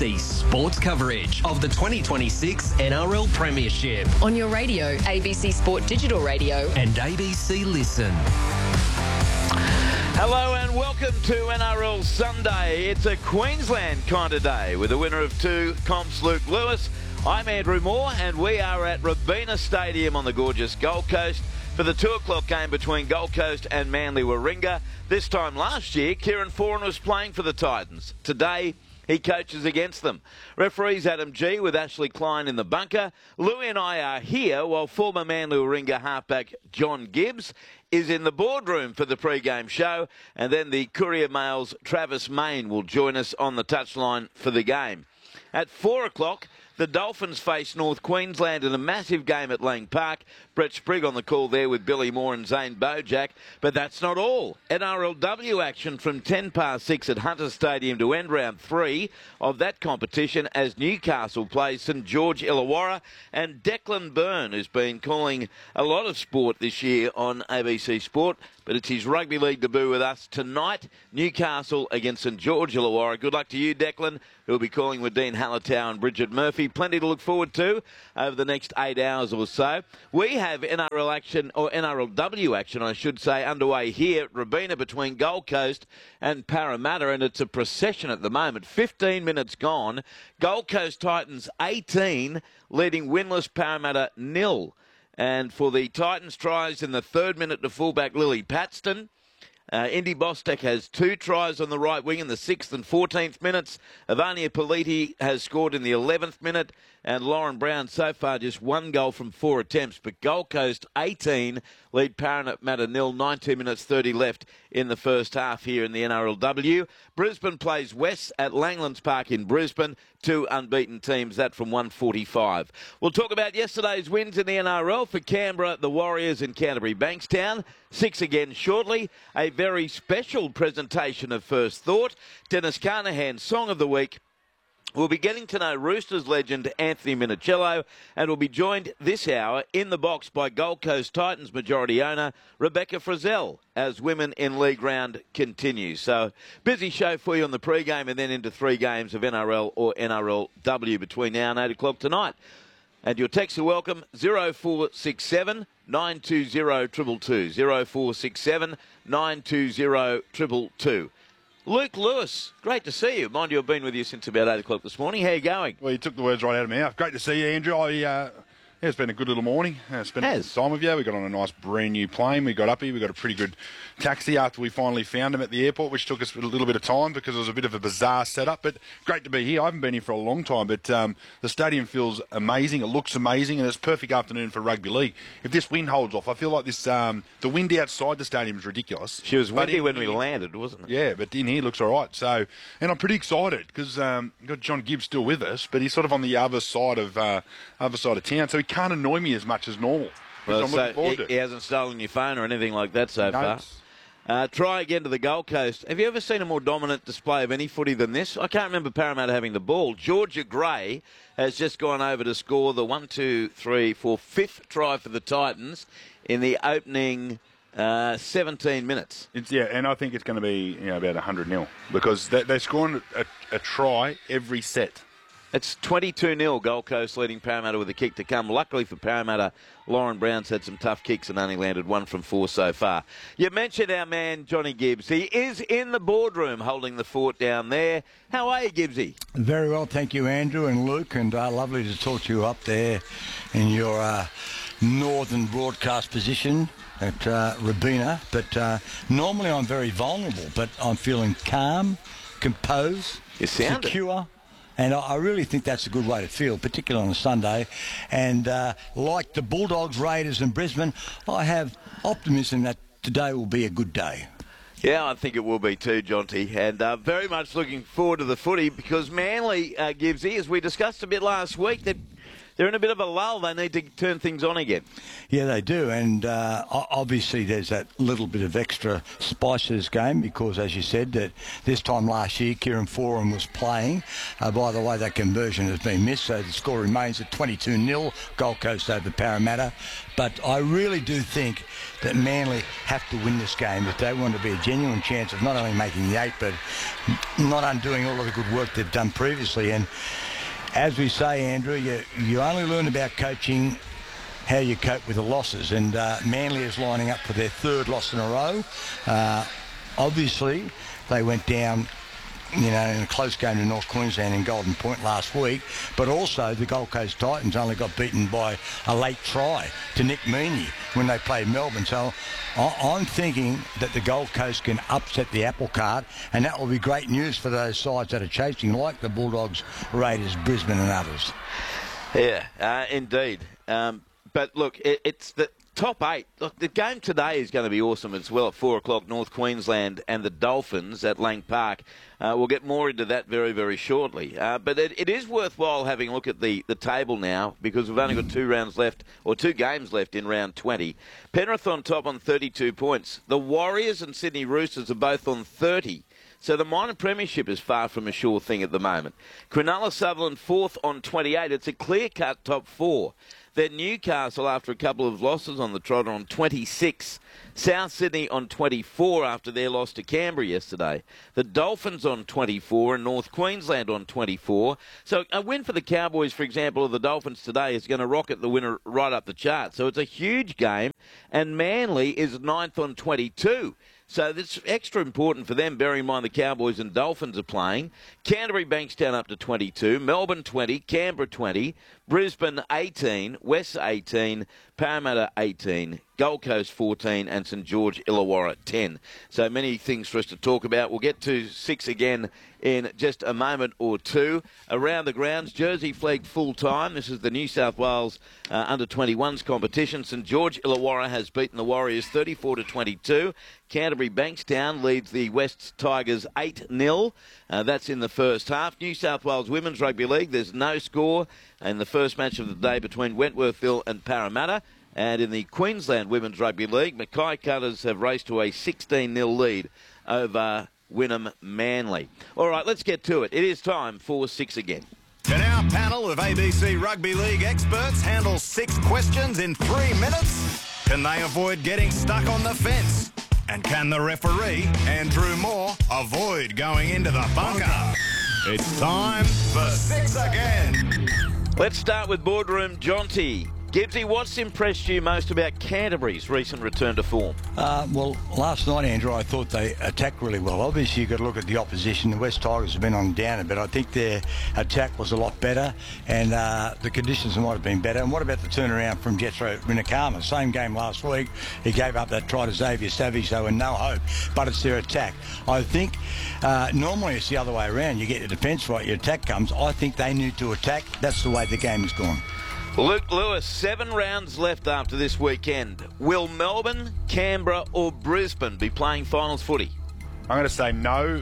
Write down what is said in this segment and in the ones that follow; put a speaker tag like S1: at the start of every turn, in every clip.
S1: ABC Sports coverage of the 2026 NRL Premiership
S2: On your radio, ABC Sport Digital Radio.
S1: and ABC Listen.
S3: Hello and welcome to NRL Sunday. It's a Queensland kind of day with the winner of 2 comps, Luke Lewis. I'm Andrew Moore and we are at Robina Stadium on the gorgeous Gold Coast for the 2 o'clock game between Gold Coast and Manly Warringah. This time last year, Kieran Foran was playing for the Titans. Today, he coaches against them. Referees Adam G with Ashley Klein in the bunker. Louie and I are here while former Manly Warringah halfback John Gibbs is in the boardroom for the pre-game show. And then the Courier Mail's Travis Main will join us on the touchline for the game. At 4 o'clock, the Dolphins face North Queensland in a massive game at Lang Park. Brett Sprigg on the call there with Billy Moore and Zane Bojack. But that's not all. NRLW action from 10 past 6 at Hunter Stadium to end round 3 of that competition as Newcastle plays St George Illawarra. And Declan Byrne, who's been calling a lot of sport this year on ABC Sport, but it's his rugby league debut with us tonight. Newcastle against St George Illawarra. Good luck to you, Declan, who'll be calling with Dean Hallertau and Bridget Murphy. Plenty to look forward to over the next 8 hours or so. We have NRL action, or NRLW action, I should say, underway here at Robina between Gold Coast and Parramatta, and it's a procession at the moment. 15 minutes gone. Gold Coast Titans 18, leading winless Parramatta 0. And for the Titans, tries in the 3rd minute to fullback Lily Paxton. Indy Bostek has 2 tries on the right wing in the 6th and 14th minutes. Ivania Politi has scored in the 11th minute. And Lauren Brown so far just 1 goal from 4 attempts. But Gold Coast 18 lead Parramatta 0. 19 minutes 30 left in the first half here in the NRLW. Brisbane plays West at Langlands Park in Brisbane. 2 unbeaten teams, that from 1:45. We'll talk about yesterday's wins in the NRL for Canberra, the Warriors and Canterbury Bankstown. 6 again shortly. A very special presentation of First Thought. Dennis Carnahan's Song of the Week. We'll be getting to know Roosters legend Anthony Minicello, and we'll be joined this hour in the box by Gold Coast Titans majority owner Rebecca Frizzell as Women in League round continues. So, busy show for you on the pre-game and then into 3 games of NRL or NRLW between now and 8 o'clock tonight. And your texts are welcome, 0467 920 222, 0467 920 222. Luke Lewis, great to see you. Mind you, I've been with you since about 8 o'clock this morning. How are you going?
S4: Well, you took the words right out of my mouth. Great to see you, Andrew. It's been a good little morning. Spent a good time with you. We got on a nice brand new plane. We got up here. We got a pretty good taxi after we finally found him at the airport, which took us a little bit of time because it was a bit of a bizarre setup. But great to be here. I haven't been here for a long time, but the stadium feels amazing. It looks amazing, and it's a perfect afternoon for rugby league. If this wind holds off, I feel like this the wind outside the stadium is ridiculous.
S3: She was windy when we landed, wasn't it?
S4: Yeah, but in here looks all right. So, and I'm pretty excited because we've got John Gibbs still with us, but he's sort of on the other side of town, so he can't annoy me as much as normal.
S3: Well,
S4: I'm looking forward to.
S3: He hasn't stolen your phone or anything like that so far. Try again to the Gold Coast. Have you ever seen a more dominant display of any footy than this? I can't remember Parramatta having the ball. Georgia Gray has just gone over to score the 5th try for the Titans in the opening 17 minutes.
S4: And I think it's going to be about 100-0 because they're scoring a try every set.
S3: It's 22-0, Gold Coast leading Parramatta with a kick to come. Luckily for Parramatta, Lauren Brown's had some tough kicks and only landed 1 from 4 so far. You mentioned our man, Johnny Gibbs. He is in the boardroom holding the fort down there. How are you, Gibbsy?
S5: Very well, thank you, Andrew and Luke, and lovely to talk to you up there in your northern broadcast position at Robina. But normally I'm very vulnerable, but I'm feeling calm, composed, secure. And I really think that's a good way to feel, particularly on a Sunday. And like the Bulldogs, Raiders and Brisbane, I have optimism that today will be a good day.
S3: Yeah, I think it will be too, Jonty. And very much looking forward to the footy because Manly, Gibbsy, as we discussed a bit last week, that they're in a bit of a lull. They need to turn things on again.
S5: Yeah, they do, and obviously there's that little bit of extra spice to this game because, as you said, that this time last year Kieran Foran was playing. By the way, that conversion has been missed, so the score remains at 22-0, Gold Coast over Parramatta. But I really do think that Manly have to win this game if they want to be a genuine chance of not only making the 8, but not undoing all of the good work they've done previously. And as we say, Andrew, you only learn about coaching how you cope with the losses, and Manly is lining up for their 3rd loss in a row. Obviously, they went down, in a close game to North Queensland in Golden Point last week, but also the Gold Coast Titans only got beaten by a late try to Nick Meaney when they played Melbourne. So I'm thinking that the Gold Coast can upset the apple cart, and that will be great news for those sides that are chasing, like the Bulldogs, Raiders, Brisbane and others.
S3: Yeah, indeed. But look, it's the top 8. Look, the game today is going to be awesome as well at 4 o'clock, North Queensland and the Dolphins at Lang Park. We'll get more into that very, very shortly. But it is worthwhile having a look at the table now because we've only got 2 rounds left, or 2 games left in round 20. Penrith on top on 32 points. The Warriors and Sydney Roosters are both on 30. So the minor premiership is far from a sure thing at the moment. Cronulla Sutherland 4th on 28. It's a clear-cut top 4. Then Newcastle, after a couple of losses on the trot, on 26. South Sydney on 24 after their loss to Canberra yesterday. The Dolphins on 24 and North Queensland on 24. So a win for the Cowboys, for example, of the Dolphins today is going to rocket the winner right up the chart. So it's a huge game, and Manly is 9th on 22. So that's extra important for them, bearing in mind the Cowboys and Dolphins are playing. Canterbury Bankstown up to 22, Melbourne 20, Canberra 20, Brisbane 18, West 18, Parramatta 18, Gold Coast 14 and St George Illawarra 10. So many things for us to talk about. We'll get to 6 again in just a moment or two. Around the grounds, Jersey flag full time. This is the New South Wales under-21s competition. St George Illawarra has beaten the Warriors 34-22. Canterbury Bankstown leads the West Tigers 8-0. That's in the first half. New South Wales Women's Rugby League, there's no score in the first match of the day between Wentworthville and Parramatta. And in the Queensland Women's Rugby League, Mackay Cutters have raced to a 16-0 lead over Wynnum Manly. All right, let's get to it. It is time for 6 again.
S6: Can our panel of ABC Rugby League experts handle 6 questions in 3 minutes? Can they avoid getting stuck on the fence? And can the referee, Andrew Moore, avoid going into the bunker? It's time for 6 again.
S3: Let's start with Boardroom Jonty. Gibbsy, what's impressed you most about Canterbury's recent return to form?
S5: Well, last night, Andrew, I thought they attacked really well. Obviously, you've got to look at the opposition. The West Tigers have been on down a bit. I think their attack was a lot better, and the conditions might have been better. And what about the turnaround from Jethro Rinakama? Same game last week. He gave up that try to Xavier Savage. They were no hope, but it's their attack. I think normally it's the other way around. You get your defence right, your attack comes. I think they need to attack. That's the way the game has gone.
S3: Luke Lewis, 7 rounds left after this weekend. Will Melbourne, Canberra or Brisbane be playing finals footy?
S4: I'm going to say no,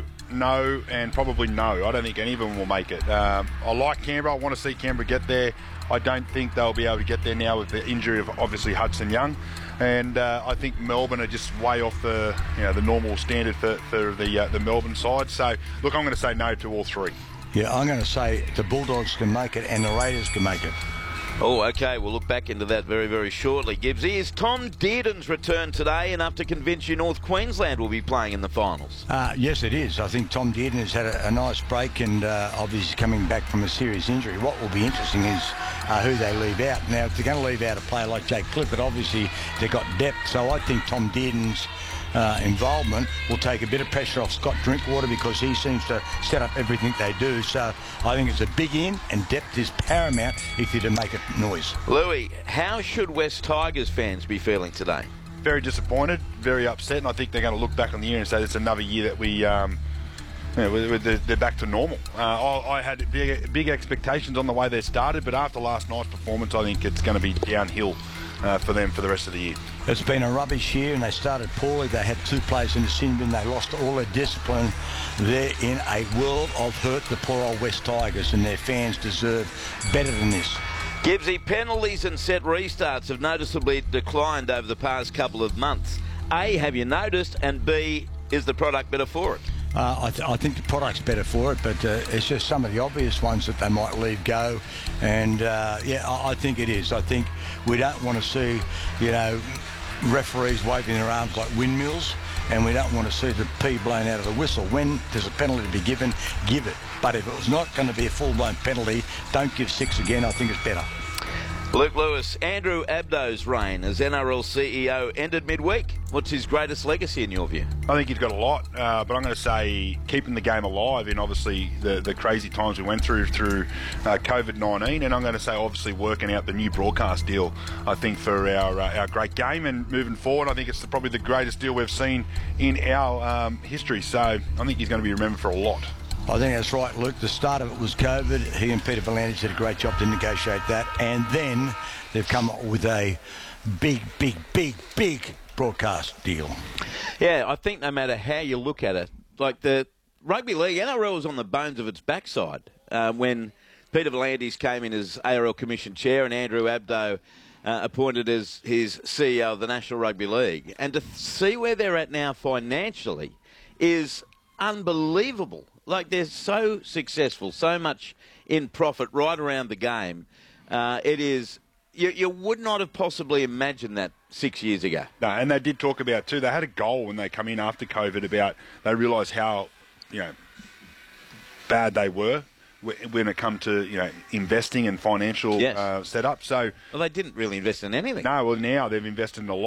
S4: and probably no. I don't think any of them will make it. I like Canberra. I want to see Canberra get there. I don't think they'll be able to get there now with the injury of obviously Hudson Young. And I think Melbourne are just way off the normal standard for the Melbourne side. So, look, I'm going to say no to all 3.
S5: Yeah, I'm going to say the Bulldogs can make it and the Raiders can make it.
S3: Oh, OK. We'll look back into that very, very shortly. Gibbsy, is Tom Dearden's return today enough to convince you North Queensland will be playing in the finals?
S5: Yes, it is. I think Tom Dearden has had a nice break and obviously coming back from a serious injury. What will be interesting is who they leave out. Now, if they're going to leave out a player like Jake Clifford, obviously they've got depth. So I think Tom Dearden's involvement will take a bit of pressure off Scott Drinkwater because he seems to set up everything they do. So I think it's a big in, and depth is paramount if you're to make a noise.
S3: Louis, how should West Tigers fans be feeling today?
S4: Very disappointed, very upset, and I think they're going to look back on the year and say it's another year that they're back to normal. I had big expectations on the way they started, but after last night's performance, I think it's going to be downhill for them for the rest of the year.
S5: It's been a rubbish year, and they started poorly. They had 2 players in the sin bin. They lost all their discipline. They're in a world of hurt, the poor old West Tigers, and their fans deserve better than this.
S3: Gibbsy, penalties and set restarts have noticeably declined over the past couple of months. A, have you noticed? And B, is the product better for it?
S5: I think the product's better for it, but it's just some of the obvious ones that they might leave go. And, I think it is. I think we don't want to see, referees waving their arms like windmills, and we don't want to see the P blown out of the whistle. When there's a penalty to be given, give it. But if it was not going to be a full-blown penalty, don't give 6 again. I think it's better.
S3: Luke Lewis, Andrew Abdo's reign as NRL CEO ended midweek. What's his greatest legacy in your view?
S4: I think he's got a lot, but I'm going to say keeping the game alive in obviously the crazy times we went through COVID-19, and I'm going to say obviously working out the new broadcast deal, I think, for our great game, and moving forward, I think it's probably the greatest deal we've seen in our history. So I think he's going to be remembered for a lot.
S5: I think that's right, Luke. The start of it was COVID. He and Peter V'landys did a great job to negotiate that. And then they've come up with a big broadcast deal.
S3: Yeah, I think no matter how you look at it, like the rugby league, NRL was on the bones of its backside when Peter V'landys came in as ARL Commission Chair and Andrew Abdo appointed as his CEO of the National Rugby League. And to see where they're at now financially is unbelievable. Like, they're so successful, so much in profit right around the game. It is, you would not have possibly imagined that 6 years ago.
S4: No, and they did talk about, too, they had a goal when they come in after COVID about, they realised how, bad they were when it come to, investing and financial setup. So,
S3: well, they didn't really invest in anything.
S4: No, well, now they've invested in a lot.